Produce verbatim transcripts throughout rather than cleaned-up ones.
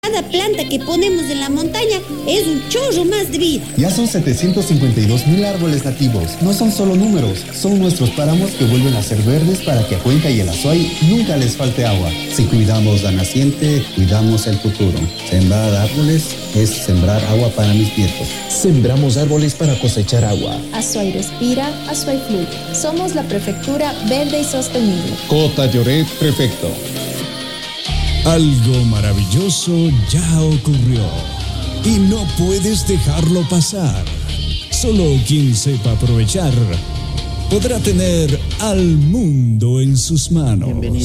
Cada planta que ponemos en la montaña es un chorro más de vida. Ya son setecientos cincuenta y dos mil árboles nativos. No son solo números, son nuestros páramos que vuelven a ser verdes para que a Cuenca y el Azuay nunca les falte agua. Si cuidamos la naciente, cuidamos el futuro. Sembrar árboles es sembrar agua para mis nietos. Sembramos árboles para cosechar agua. Azuay respira, Azuay fluye. Somos la prefectura verde y sostenible. Cota Lloret, prefecto. Algo maravilloso ya ocurrió y no puedes dejarlo pasar. Solo quien sepa aprovechar podrá tener al mundo en sus manos.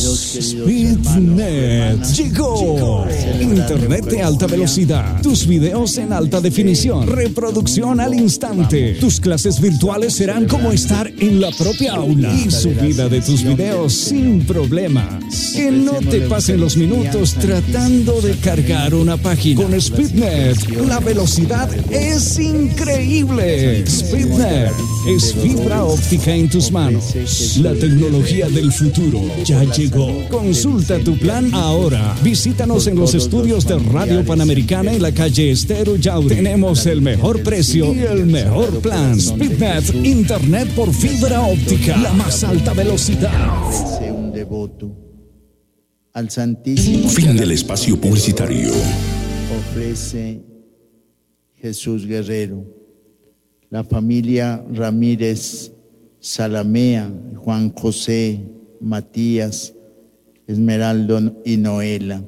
Speednet llegó. Internet de alta velocidad. Tus videos en alta definición. Reproducción al instante. Tus clases virtuales serán como estar en la propia aula. Y subida de tus videos sin problemas. Que no te pasen los minutos tratando de cargar una página. Con Speednet, la velocidad es increíble. Speednet es fibra óptica en tus manos. La tecnología del futuro ya llegó. Consulta tu plan ahora. Visítanos en los estudios de Radio Panamericana en la calle Estero Yauri. Tenemos el mejor precio y el mejor plan. Speednet, internet por fibra óptica, la más alta velocidad. Un devoto al Santísimo. Fin del espacio publicitario. Ofrece Jesús Guerrero, la familia Ramírez Salamea, Juan José, Matías, Esmeraldo y Noela.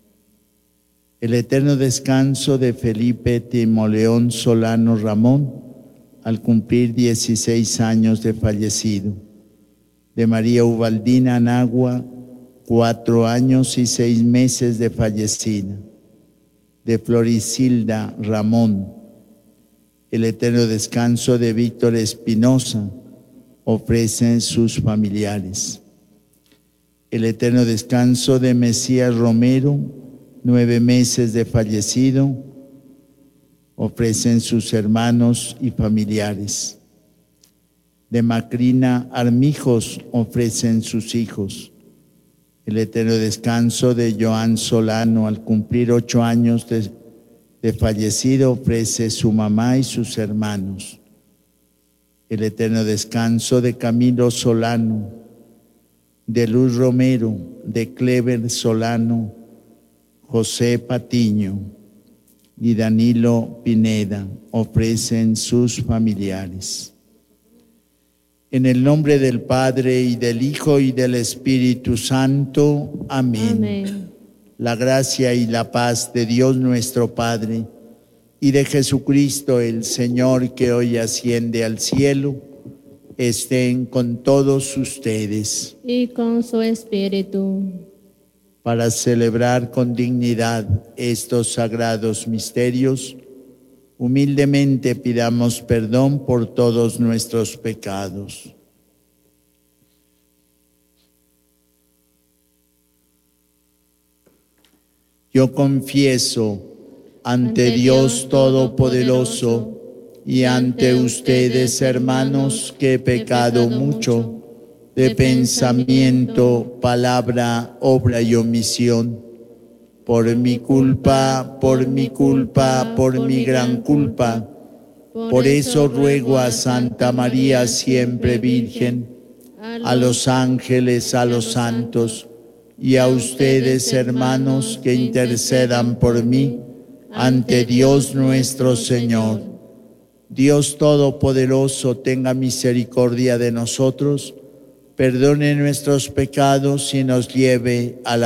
El eterno descanso de Felipe Timoleón Solano Ramón, al cumplir dieciséis años de fallecido. De María Ubaldina Nagua, cuatro años y seis meses de fallecida. De Florisilda Ramón. El eterno descanso de Víctor Espinosa, ofrecen sus familiares. El eterno descanso de Mesías Romero, nueve meses de fallecido, ofrecen sus hermanos y familiares. De Macrina Armijos, ofrecen sus hijos. El eterno descanso de Joan Solano, al cumplir ocho años de, de fallecido, ofrece su mamá y sus hermanos. El eterno descanso de Camilo Solano, de Luz Romero, de Clever Solano, José Patiño y Danilo Pineda, ofrecen sus familiares. En el nombre del Padre, y del Hijo, y del Espíritu Santo. Amén. Amén. La gracia y la paz de Dios nuestro Padre, y de Jesucristo el Señor, que hoy asciende al cielo, estén con todos ustedes. Y con su espíritu. Para celebrar con dignidad estos sagrados misterios, humildemente pidamos perdón por todos nuestros pecados. Yo confieso ante Dios Todopoderoso y ante ustedes, hermanos, que he pecado mucho de pensamiento, palabra, obra y omisión. Por mi culpa, por mi culpa, por mi gran culpa. Por eso ruego a Santa María, siempre Virgen, a los ángeles, a los santos, y a ustedes, hermanos, que intercedan por mí ante Dios nuestro Señor. Dios Todopoderoso, tenga misericordia de nosotros, perdone nuestros pecados y nos lleve a la